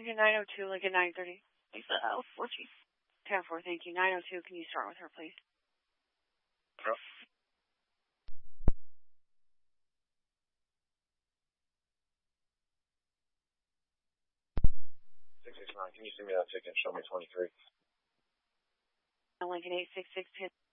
Lincoln 902, Lincoln 930. Lisa, 4 Chief. 10-4, thank you. 902, can you start with her, please? Yep. 669, can you send me that ticket and show me 23? Lincoln 866,